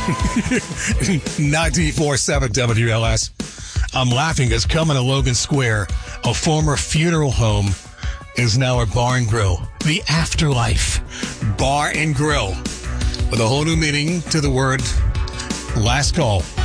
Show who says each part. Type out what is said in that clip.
Speaker 1: 94.7 WLS. I'm laughing because coming to Logan Square, a former funeral home is now a bar and grill. The Afterlife Bar and Grill. With a whole new meaning to the word last call.